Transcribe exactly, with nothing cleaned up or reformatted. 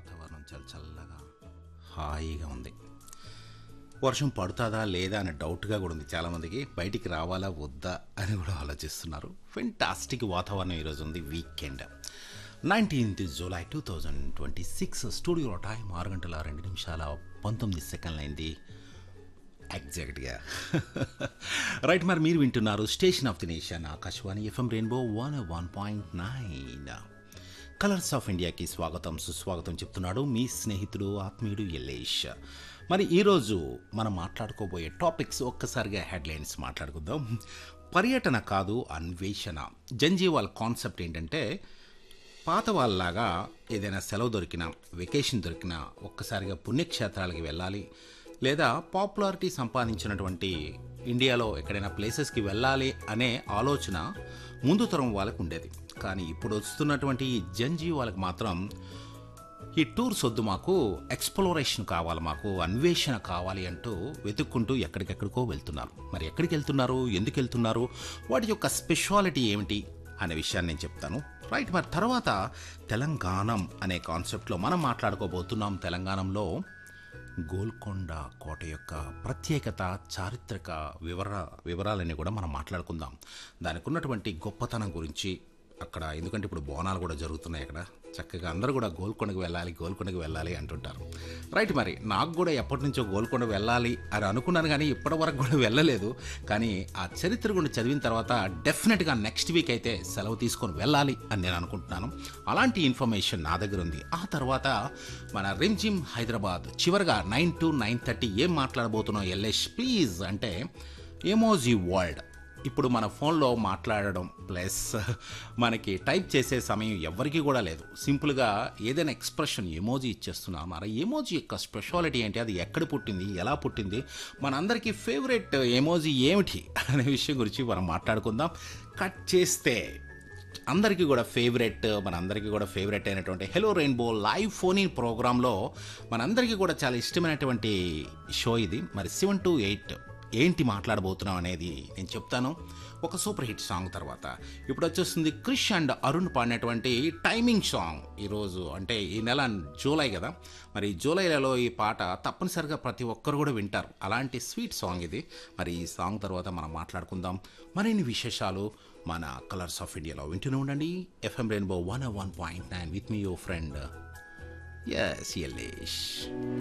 వాతావరణం చాలా చల్లగా హాయిగా ఉంది. వర్షం పడుతుందా లేదా అనే డౌట్గా కూడా ఉంది చాలామందికి. బయటికి రావాలా వద్దా అని కూడా ఆలోచిస్తున్నారు. ఫెంటాస్టిక్ వాతావరణం ఈరోజు ఉంది. Weekend nineteenth July two thousand twenty six studio time ఆరు గంటల రెండు నిమిషాల పంతొమ్మిది సెకండ్లు అయింది ఎగ్జాక్ట్గా. రైట్, మరి మీరు వింటున్నారు station of the nation Akashvani FM rainbow one one point nine. Colours of ఇండియాకి స్వాగతం సుస్వాగతం చెప్తున్నాడు మీ స్నేహితుడు ఆత్మీయుడు యల్లేష్. మరి ఈరోజు మనం మాట్లాడుకోబోయే టాపిక్స్ ఒక్కసారిగా హెడ్లైన్స్ మాట్లాడుకుందాం. పర్యటన కాదు అన్వేషణ. జంజీవాల్ కాన్సెప్ట్ ఏంటంటే, పాత వాళ్ళలాగా ఏదైనా సెలవు దొరికినా వెకేషన్ దొరికినా ఒక్కసారిగా పుణ్యక్షేత్రాలకి వెళ్ళాలి, లేదా పాపులారిటీ సంపాదించినటువంటి ఇండియాలో ఎక్కడైనా ప్లేసెస్కి వెళ్ళాలి అనే ఆలోచన ముందు తరం వాళ్ళకు ఉండేది. కానీ ఇప్పుడు వస్తున్నటువంటి ఈ జంజీ వాళ్ళకి మాత్రం ఈ టూర్స్ వద్దు, మాకు ఎక్స్ప్లోరేషన్ కావాలి, మాకు అన్వేషణ కావాలి అంటూ వెతుక్కుంటూ ఎక్కడికెక్కడికో వెళ్తున్నారు. మరి ఎక్కడికి వెళ్తున్నారు, ఎందుకు వెళ్తున్నారు, వాటి యొక్క స్పెషాలిటీ ఏమిటి అనే విషయాన్ని నేను చెప్తాను. రైట్, మరి తర్వాత తెలంగాణం అనే కాన్సెప్ట్లో మనం మాట్లాడుకోబోతున్నాం. తెలంగాణలో గోల్కొండ కోట యొక్క ప్రత్యేకత, చారిత్రక వివర వివరాలన్నీ కూడా మనం మాట్లాడుకుందాం. దానికి ఉన్నటువంటి గొప్పతనం గురించి అక్కడ, ఎందుకంటే ఇప్పుడు బోనాలు కూడా జరుగుతున్నాయి అక్కడ. చక్కగా అందరూ కూడా గోల్కొండకు వెళ్ళాలి గోల్కొండకు వెళ్ళాలి అంటుంటారు. రైట్, మరి నాకు కూడా ఎప్పటి నుంచో గోల్కొండ వెళ్ళాలి అని అనుకున్నాను, కానీ ఇప్పటి వరకు కూడా వెళ్ళలేదు. కానీ ఆ చరిత్ర గురించి చదివిన తర్వాత డెఫినెట్గా నెక్స్ట్ వీక్ అయితే సెలవు తీసుకొని వెళ్ళాలి అని నేను అనుకుంటున్నాను. అలాంటి ఇన్ఫర్మేషన్ నా దగ్గర ఉంది. ఆ తర్వాత మన రిమ్జిమ్ హైదరాబాద్ చివరిగా నైన్ టు నైన్ థర్టీ ఏం మాట్లాడబోతున్నాం ఎల్ఎస్ ప్లీజ్ అంటే, ఎమోజీ వరల్డ్. ఇప్పుడు మన ఫోన్లో మాట్లాడడం ప్లస్ మనకి టైప్ చేసే సమయం ఎవరికి కూడా లేదు. సింపుల్గా ఏదైనా ఎక్స్ప్రెషన్ ఎమోజీ ఇచ్చేస్తున్నాం. మరి ఎమోజీ యొక్క స్పెషాలిటీ ఏంటి, అది ఎక్కడ పుట్టింది, ఎలా పుట్టింది, మనందరికీ ఫేవరెట్ ఎమోజీ ఏమిటి అనే విషయం గురించి మనం మాట్లాడుకుందాం. కట్ చేస్తే అందరికీ కూడా ఫేవరెట్, మనందరికీ కూడా ఫేవరెట్ అయినటువంటి hello rainbow live phone in ప్రోగ్రాంలో మనందరికీ కూడా చాలా ఇష్టమైనటువంటి షో ఇది. మరి సెవెన్ టు ఎయిట్ ఏంటి మాట్లాడబోతున్నాం అనేది నేను చెప్తాను ఒక సూపర్ హిట్ సాంగ్ తర్వాత. ఇప్పుడు వచ్చేస్తుంది క్రిష్ అండ్ అరుణ్ పాడినటువంటి టైమింగ్ సాంగ్. ఈరోజు అంటే ఈ నెల జూలై కదా, మరి జూలైలలో ఈ పాట తప్పనిసరిగా ప్రతి ఒక్కరు కూడా వింటారు. అలాంటి స్వీట్ సాంగ్ ఇది. మరి ఈ సాంగ్ తర్వాత మనం మాట్లాడుకుందాం మరిన్ని విశేషాలు మన కలర్స్ ఆఫ్ ఇండియాలో. వింటూనే ఉండండి FM rainbow one one point nine with me your friend yes Yallesh.